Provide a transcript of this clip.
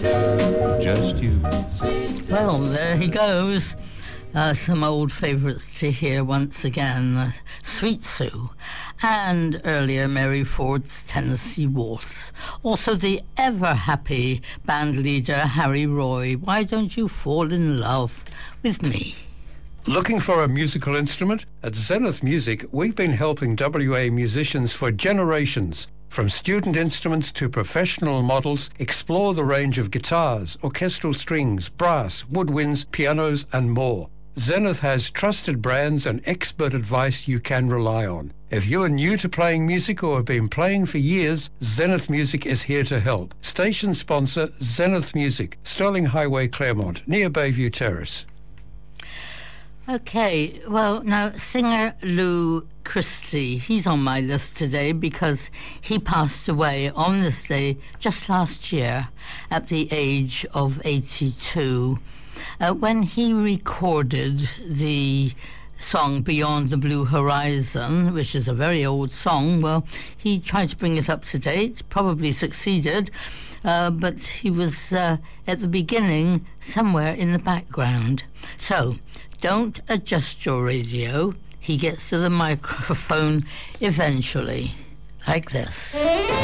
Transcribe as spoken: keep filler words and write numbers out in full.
Just you. Well, there he goes. Uh, some old favourites to hear once again. Uh, Sweet Sue. And earlier, Mary Ford's Tennessee Waltz. Also the ever-happy band leader, Harry Roy. Why don't you fall in love with me? Looking for a musical instrument? At Zenith Music, we've been helping W A musicians for generations. From student instruments to professional models, explore the range of guitars, orchestral strings, brass, woodwinds, pianos, and more. Zenith has trusted brands and expert advice you can rely on. If you are new to playing music or have been playing for years, Zenith Music is here to help. Station sponsor Zenith Music, Sterling Highway, Claremont, near Bayview Terrace. Okay, well, now, singer Lou Christie, he's on my list today because he passed away on this day just last year at the age of eighty-two. Uh, when he recorded the song Beyond the Blue Horizon, which is a very old song, well, he tried to bring it up to date, probably succeeded, uh, but he was uh, at the beginning somewhere in the background. So, don't adjust your radio. He gets to the microphone eventually, like this.